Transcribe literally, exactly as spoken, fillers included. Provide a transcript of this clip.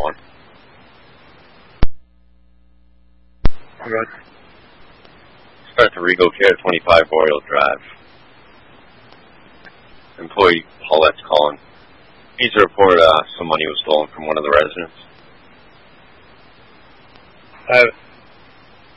one. Good. Start the Rego Care twenty-five Boreal Drive. Employee Paulette's calling. Needs to report uh, some money was stolen from one of the residents. Uh,